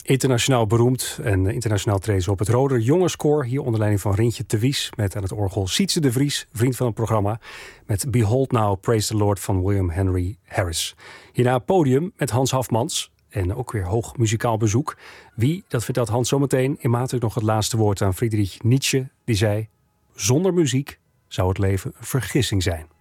Internationaal beroemd en internationaal treden ze op het Roder Jongenskoor. Hier onder leiding van Rintje de Vries. Met aan het orgel Sietse de Vries, vriend van het programma. Met Behold Now, Praise the Lord van William Henry Harris. Hierna het podium met Hans Hafmans. En ook weer hoog muzikaal bezoek. Wie, dat vertelt Hans zometeen. In maand nog het laatste woord aan Friedrich Nietzsche. Die zei, zonder muziek zou het leven een vergissing zijn.